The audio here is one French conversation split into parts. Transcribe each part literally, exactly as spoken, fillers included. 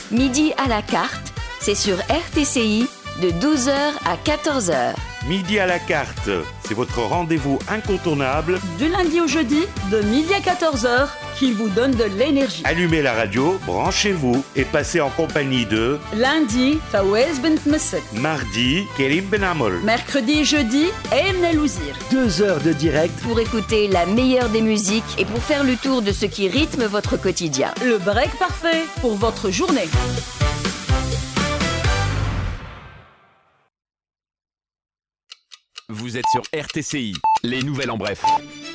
Midi à la carte, c'est sur R T C I de douze heures à quatorze heures. Midi à la carte, c'est votre rendez-vous incontournable du lundi au jeudi de midi à quatorze heures qui vous donne de l'énergie. Allumez la radio, branchez-vous et passez en compagnie de lundi, Fawaz Bent Messek. Mardi, Kerim Ben Amol. Mercredi et jeudi, Emna Louzir. Deux heures de direct pour écouter la meilleure des musiques et pour faire le tour de ce qui rythme votre quotidien. Le break parfait pour votre journée. Vous êtes sur R T C I, les nouvelles en bref.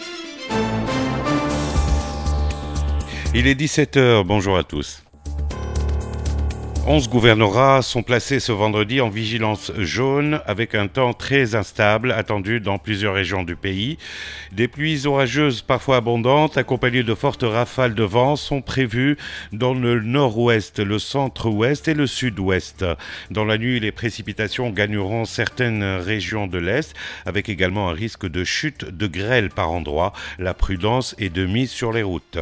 Il est dix-sept heures, bonjour à tous. onze gouvernorats sont placés ce vendredi en vigilance jaune avec un temps très instable attendu dans plusieurs régions du pays. Des pluies orageuses parfois abondantes accompagnées de fortes rafales de vent sont prévues dans le nord-ouest, le centre-ouest et le sud-ouest. Dans la nuit, les précipitations gagneront certaines régions de l'est avec également un risque de chute de grêle par endroits. La prudence est de mise sur les routes.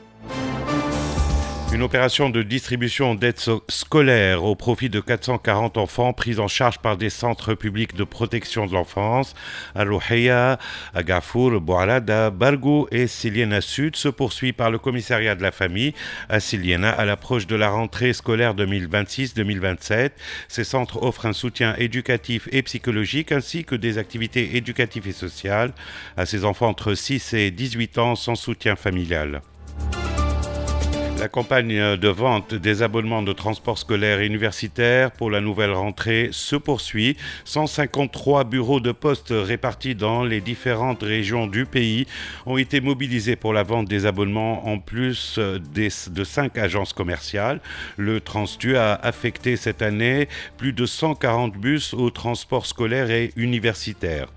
Une opération de distribution d'aides scolaires au profit de quatre cent quarante enfants pris en charge par des centres publics de protection de l'enfance à Rouhia, à Gafour, Bouarada, Bargou et Siliena Sud se poursuit par le commissariat de la famille à Siliena à l'approche de la rentrée scolaire deux mille vingt-six deux mille vingt-sept. Ces centres offrent un soutien éducatif et psychologique ainsi que des activités éducatives et sociales à ces enfants entre six et dix-huit ans sans soutien familial. La campagne de vente des abonnements de transport scolaire et universitaire pour la nouvelle rentrée se poursuit. cent cinquante-trois bureaux de poste répartis dans les différentes régions du pays ont été mobilisés pour la vente des abonnements en plus des, de cinq agences commerciales. Le Transtu a affecté cette année plus de cent quarante bus au transport scolaire et universitaire.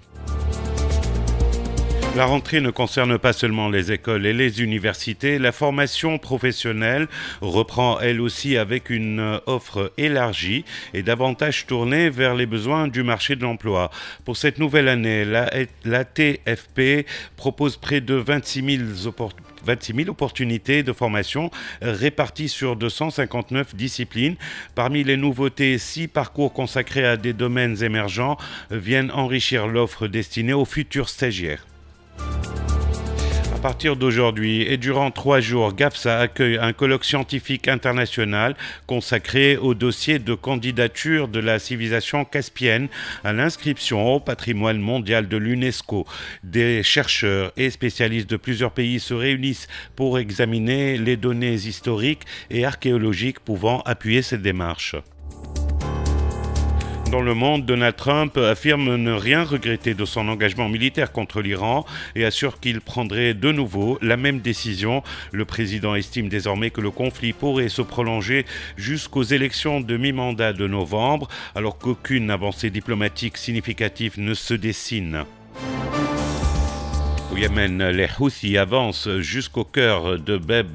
La rentrée ne concerne pas seulement les écoles et les universités. La formation professionnelle reprend elle aussi avec une offre élargie et davantage tournée vers les besoins du marché de l'emploi. Pour cette nouvelle année, la, la T F P propose près de vingt-six mille opportunités de formation réparties sur deux cent cinquante-neuf disciplines. Parmi les nouveautés, six parcours consacrés à des domaines émergents viennent enrichir l'offre destinée aux futurs stagiaires. À partir d'aujourd'hui et durant trois jours, GAFSA accueille un colloque scientifique international consacré au dossier de candidature de la civilisation caspienne à l'inscription au patrimoine mondial de l'UNESCO. Des chercheurs et spécialistes de plusieurs pays se réunissent pour examiner les données historiques et archéologiques pouvant appuyer cette démarche. Dans le monde, Donald Trump affirme ne rien regretter de son engagement militaire contre l'Iran et assure qu'il prendrait de nouveau la même décision. Le président estime désormais que le conflit pourrait se prolonger jusqu'aux élections de mi-mandat de novembre, alors qu'aucune avancée diplomatique significative ne se dessine. Au Yémen, les Houthis avancent jusqu'au cœur de Bab